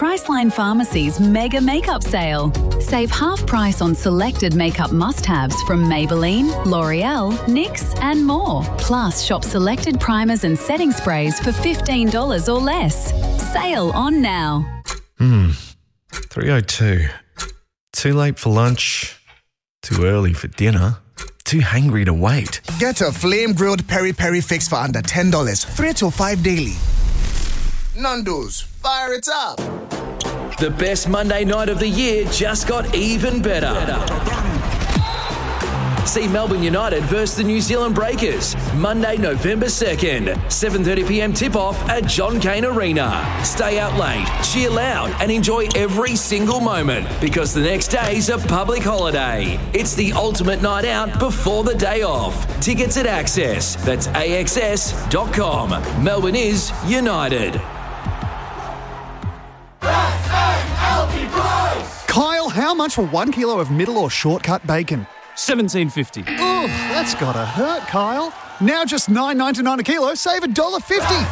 Priceline Pharmacy's Mega Makeup Sale. Save half price on selected makeup must-haves from Maybelline, L'Oreal, NYX and more. Plus, shop selected primers and setting sprays for $15 or less. Sale on now. 3:02. Too late for lunch. Too early for dinner. Too hangry to wait. Get a flame-grilled peri-peri fix for under $10. 3 till 5 daily. Nando's, fire it up. The best Monday night of the year just got even better. See Melbourne United versus the New Zealand Breakers, Monday, November 2nd, 7:30pm tip-off at John Cain Arena. Stay out late, cheer loud and enjoy every single moment because the next day's a public holiday. It's the ultimate night out before the day off. Tickets at Access. That's axs.com. Melbourne is United. Kyle, how much for 1 kilo of middle or shortcut bacon? $17.50. Ugh, that's gotta hurt, Kyle. Now just $9.99 a kilo, save $1.50.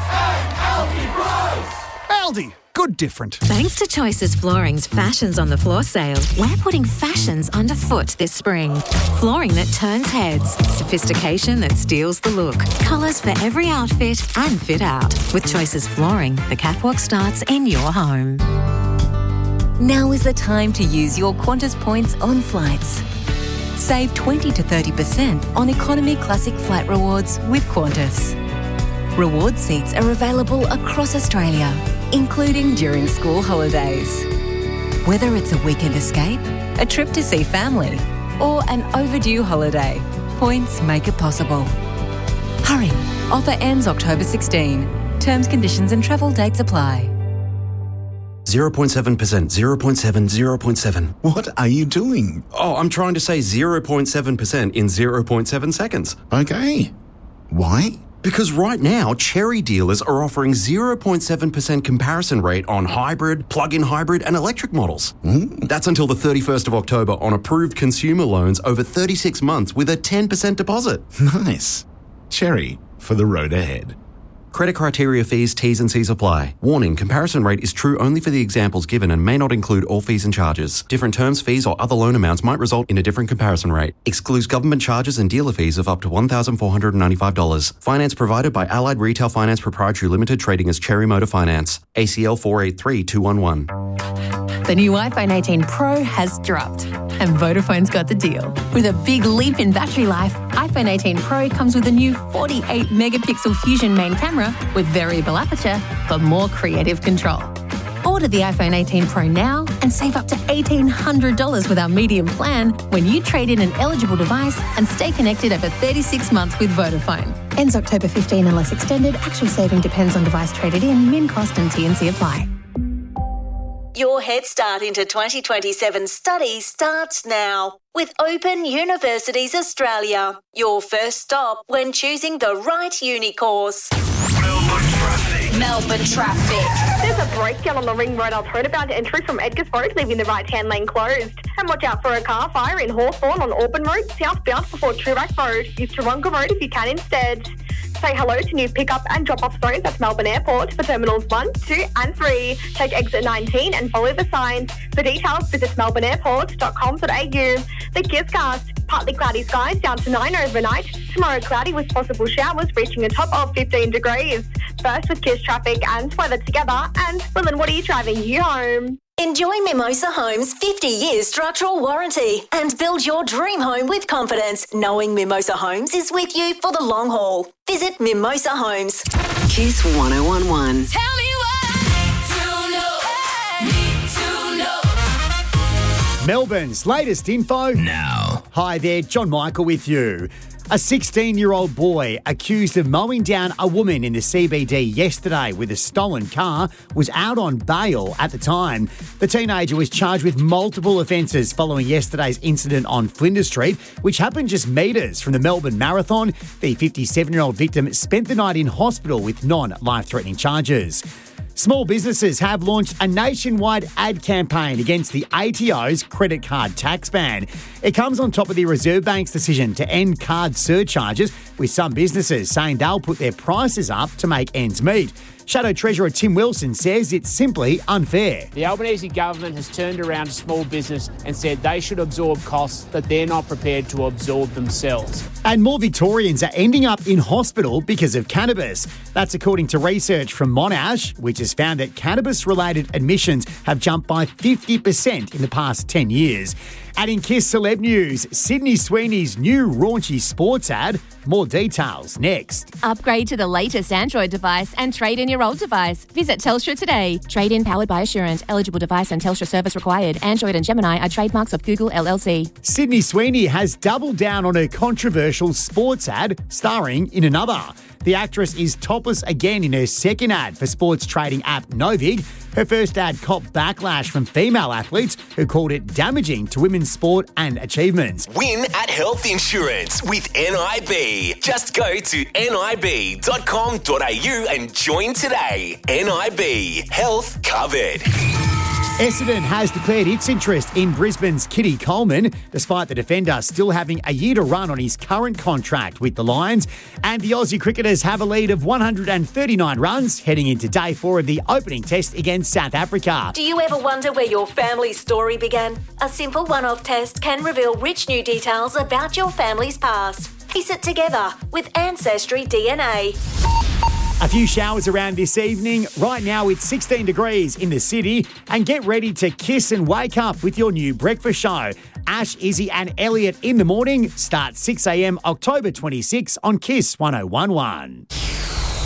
Aldi, good different. Thanks to Choices Flooring's Fashions on the Floor sale, we're putting fashions underfoot this spring. Flooring that turns heads, sophistication that steals the look, colours for every outfit and fit out. With Choices Flooring, the catwalk starts in your home. Now is the time to use your Qantas points on flights. Save 20 to 30% on Economy Classic Flight Rewards with Qantas. Reward seats are available across Australia, including during school holidays. Whether it's a weekend escape, a trip to see family, or an overdue holiday, points make it possible. Hurry, offer ends October 16. Terms, conditions and travel dates apply. 0.7%, 0.7, 0.7. What are you doing? Oh, I'm trying to say 0.7% in 0.7 seconds. Okay. Why? Because right now, Cherry dealers are offering 0.7% comparison rate on hybrid, plug-in hybrid and electric models. That's until the 31st of October on approved consumer loans over 36 months with a 10% deposit. Nice. Cherry, for the road ahead. Credit criteria, fees, T's and C's apply. Warning, comparison rate is true only for the examples given and may not include all fees and charges. Different terms, fees or other loan amounts might result in a different comparison rate. Excludes government charges and dealer fees of up to $1,495. Finance provided by Allied Retail Finance Proprietary Limited, trading as Cherry Motor Finance. ACL 483211. The new iPhone 18 Pro has dropped and Vodafone's got the deal. With a big leap in battery life, iPhone 18 Pro comes with a new 48-megapixel Fusion main camera with variable aperture for more creative control. Order the iPhone 18 Pro now and save up to $1,800 with our medium plan when you trade in an eligible device and stay connected over 36 months with Vodafone. Ends October 15 unless extended. Actual saving depends on device traded in. Min cost and T&C apply. Your head start into 2027 study starts now with Open Universities Australia. Your first stop when choosing the right uni course. Melbourne traffic. There's a breakdown on the Ring Road Alberta-bound entry from Edgars Road, leaving the right-hand lane closed. And watch out for a car fire in Hawthorn on Auburn Road, southbound before Truax Road. Use Taronga Road if you can instead. Say hello to new pick-up and drop-off zones at Melbourne Airport for Terminals 1, 2 and 3. Take exit 19 and follow the signs. For details, visit melbourneairport.com.au. The Gizcast. Partly cloudy skies down to 9 overnight. Tomorrow cloudy with possible showers reaching a top of 15 degrees. First with Kiss traffic and weather together. And, well, then what are you driving you home? Enjoy Mimosa Homes' 50-year structural warranty and build your dream home with confidence, knowing Mimosa Homes is with you for the long haul. Visit Mimosa Homes. Kiss 1011. Tell me Melbourne's latest info now. Hi there, John Michael with you. A 16-year-old boy accused of mowing down a woman in the CBD yesterday with a stolen car was out on bail at the time. The teenager was charged with multiple offences following yesterday's incident on Flinders Street, which happened just metres from the Melbourne Marathon. The 57-year-old victim spent the night in hospital with non-life-threatening charges. Small businesses have launched a nationwide ad campaign against the ATO's credit card tax ban. It comes on top of the Reserve Bank's decision to end card surcharges, with some businesses saying they'll put their prices up to make ends meet. Shadow Treasurer Tim Wilson says it's simply unfair. The Albanese government has turned around to small business and said they should absorb costs that they're not prepared to absorb themselves. And more Victorians are ending up in hospital because of cannabis. That's according to research from Monash, which has found that cannabis-related admissions have jumped by 50% in the past 10 years. And in KISS Celeb News, Sydney Sweeney's new raunchy sports ad. More details next. Upgrade to the latest Android device and trade in your old device. Visit Telstra today. Trade in powered by Assurant. Eligible device and Telstra service required. Android and Gemini are trademarks of Google LLC. Sydney Sweeney has doubled down on her controversial sports ad, starring in another. The actress is topless again in her second ad for sports trading app Novig. Her first ad copped backlash from female athletes who called it damaging to women's sport and achievements. Win at Health Insurance with NIB. Just go to nib.com.au and join today. NIB. Health covered. Essendon has declared its interest in Brisbane's Kitty Coleman, despite the defender still having a year to run on his current contract with the Lions. And the Aussie cricketers have a lead of 139 runs heading into day 4 of the opening test against South Africa. Do you ever wonder where your family's story began? A simple one-off test can reveal rich new details about your family's past. Piece it together with Ancestry DNA. A few showers around this evening. Right now it's 16 degrees in the city. And get ready to kiss and wake up with your new breakfast show. Ash, Izzy and Elliot in the morning. Start 6 a.m. October 26 on KISS 101.1.